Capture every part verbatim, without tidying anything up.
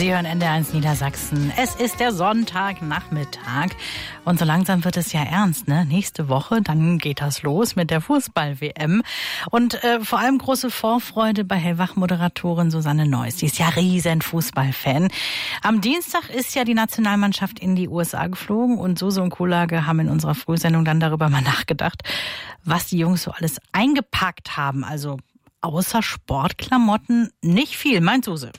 Sie hören N D R eins Niedersachsen. Es ist der Sonntagnachmittag und so langsam wird es ja ernst, ne? Nächste Woche, dann geht das los mit der Fußball-W M und äh, vor allem große Vorfreude bei Hellwach-Moderatorin Susanne Neuss. Die ist ja riesen Fußballfan. Am Dienstag ist ja die Nationalmannschaft in die U S A geflogen und Suse und Kollage haben in unserer Frühsendung dann darüber mal nachgedacht, was die Jungs so alles eingepackt haben. Also außer Sportklamotten nicht viel, meint Suse.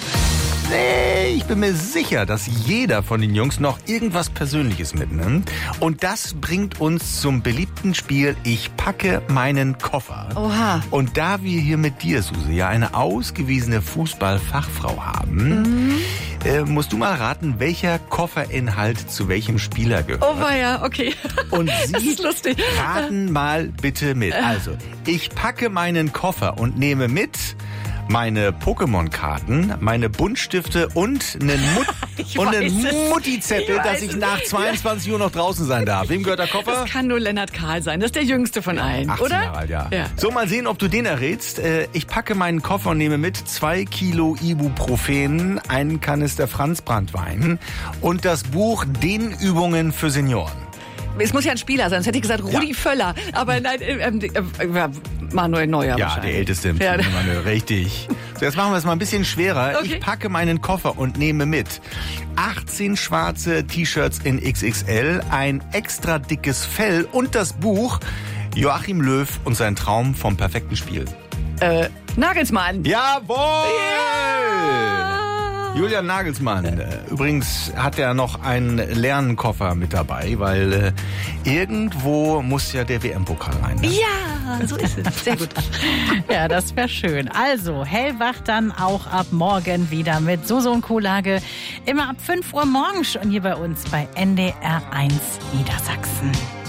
Nee, ich bin mir sicher, dass jeder von den Jungs noch irgendwas Persönliches mitnimmt. Und das bringt uns zum beliebten Spiel Ich packe meinen Koffer. Oha. Und da wir hier mit dir, Suse, ja eine ausgewiesene Fußballfachfrau haben, mhm. äh, musst du mal raten, welcher Kofferinhalt zu welchem Spieler gehört. Oh weia, okay. Und das Sie ist lustig. raten mal bitte mit. Also, ich packe meinen Koffer und nehme mit meine Pokémon-Karten, meine Buntstifte und einen, Mut und einen Mutti-Zettel, dass ich nach zweiundzwanzig Uhr noch draußen sein darf. Wem gehört der Koffer? Das kann nur Lennart Kahl sein. Das ist der jüngste von allen, achtzehn oder? Jahre alt, ja. Ja. So, mal sehen, ob du den errätst. Ich packe meinen Koffer und nehme mit zwei Kilo Ibuprofen, einen Kanister Franzbranntwein und das Buch Dehnübungen für Senioren. Es muss ja ein Spieler sein, sonst hätte ich gesagt Rudi Ja. Völler. Aber nein, äh, äh, äh, Manuel Neuer. Ja, der älteste im Team, Ja. Manuel, richtig. So, jetzt machen wir es mal ein bisschen schwerer. Okay. Ich packe meinen Koffer und nehme mit achtzehn schwarze T-Shirts in X X L, ein extra dickes Fell und das Buch Joachim Löw und sein Traum vom perfekten Spiel. Äh, Nagelsmann. Jawohl! Ja. Julian Nagelsmann. Äh, übrigens hat er noch einen leeren Koffer mit dabei, weil äh, irgendwo muss ja der W M-Pokal rein. Ne? Ja, so ist es. Sehr gut. Ja, das wäre schön. Also, hellwach dann auch ab morgen wieder mit Suse und Kollage. Immer ab fünf Uhr morgens schon hier bei uns bei N D R eins Niedersachsen.